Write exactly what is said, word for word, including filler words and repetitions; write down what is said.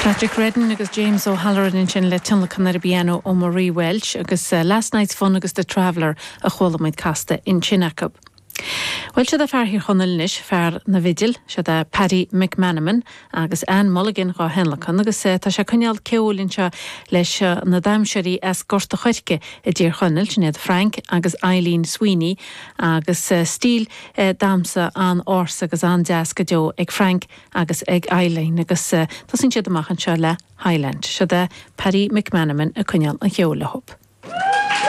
Patrick Redden agus James O'Halloran in sin le tunlachan ar piano ó Marie Welch agus uh, Last Night's Fun agus The Traveller a cholamuid casta in Chinnacob. Well, se da fear hir chonelnis fear na vigil, se da Paddy McManaman agus Anne Mulligan ra henlachan agus uh, ta se conial ceolin se leis uh, na damseri as gorsta choirke e dir chonel, sinad Frank agus Eileen Sweeney agus uh, stíl uh, damsa an ors agus an deasca jo ag Frank agus ag Eileen agus uh, ta sin siad amachan se le Highland, se da Paddy McManaman a conial a cheola hop.